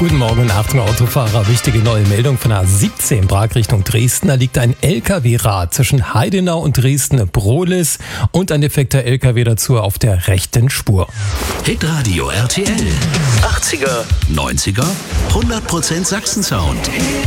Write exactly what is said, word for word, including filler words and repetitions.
Guten Morgen, Achtung Autofahrer. Wichtige neue Meldung von A siebzehn Prag Richtung Dresden. Da liegt ein L K W-Rad zwischen Heidenau und Dresden-Brohlis und ein defekter L K W dazu auf der rechten Spur. Hitradio R T L. achtziger, neunziger, hundert Prozent Sachsen-Sound.